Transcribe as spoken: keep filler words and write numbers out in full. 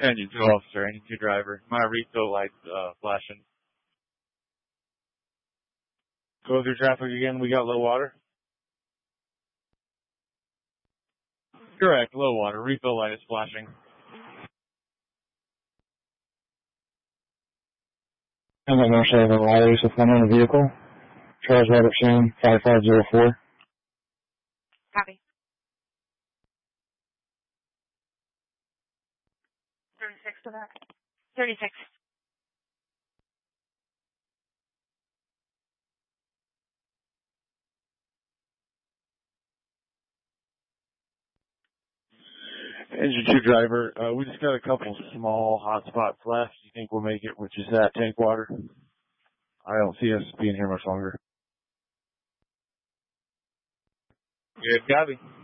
Engine two officer, engine two driver. My refill lights uh, flashing. Go through traffic again. We got low water. Correct, low water. Refill light is flashing. I'm not going to show the Riley with one on the vehicle. Charles Robert Shane, five five zero four. Copy. thirty-six to that. thirty-six. Engine two driver, uh, we just got a couple small hot spots left. You think we'll make it with just that tank water? I don't see us being here much longer. Good, copy.